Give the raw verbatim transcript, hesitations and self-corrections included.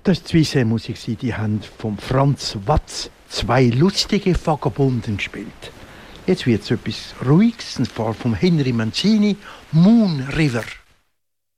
Das war die Swissair-Musik. Die haben von Franz Watz zwei lustige Vagabunden gespielt. Jetzt wird es etwas Ruhiges, und zwar von Henry Mancini, Moon River.